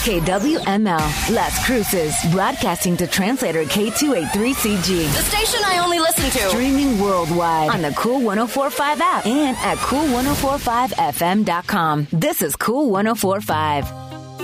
KWML, Las Cruces, broadcasting to translator K283CG. The station I only listen to. Streaming worldwide on the Cool 104.5 app and at cool1045fm.com. This is Cool 104.5.